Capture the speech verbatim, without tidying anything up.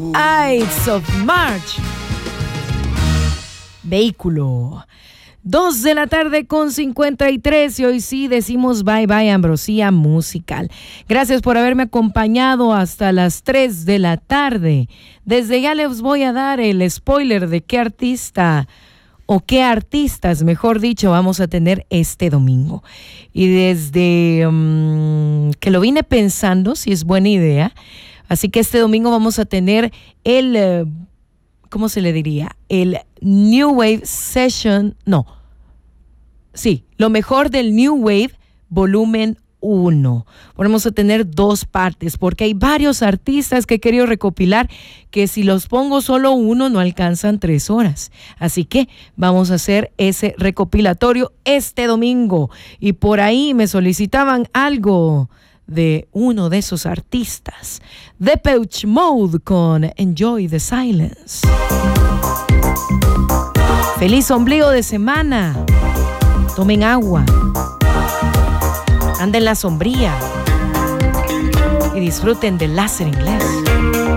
Ides of March. Vehículo. Dos de la tarde con cincuenta y tres y hoy sí decimos bye bye Ambrosía Musical. Gracias por haberme acompañado hasta las tres de la tarde. Desde ya les voy a dar el spoiler de qué artista o qué artistas, mejor dicho, vamos a tener este domingo. Y desde um, que lo vine pensando, si es buena idea, así que este domingo vamos a tener el... Uh, ¿cómo se le diría? El New Wave Session, no, sí, lo mejor del New Wave volumen uno. Vamos a tener dos partes porque hay varios artistas que he querido recopilar que si los pongo solo uno no alcanzan tres horas. Así que vamos a hacer ese recopilatorio este domingo. Y por ahí me solicitaban algo de uno de esos artistas. Depeche Mode con Enjoy the Silence. Feliz ombligo de semana. Tomen agua. Anden en la sombría. Y disfruten del láser inglés.